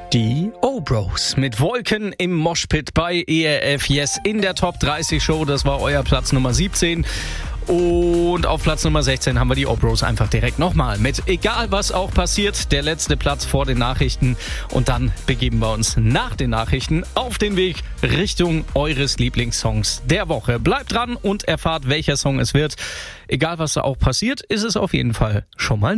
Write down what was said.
Die O-Bros mit Wolken im Moshpit bei ERF Yes in der Top 30 Show. Das war euer Platz Nummer 17. Und auf Platz Nummer 16 haben wir die O-Bros einfach direkt nochmal mit Egal was auch passiert, der letzte Platz vor den Nachrichten. Und dann begeben wir uns nach den Nachrichten auf den Weg Richtung eures Lieblingssongs der Woche. Bleibt dran und erfahrt, welcher Song es wird. Egal was da auch passiert, ist es auf jeden Fall schon mal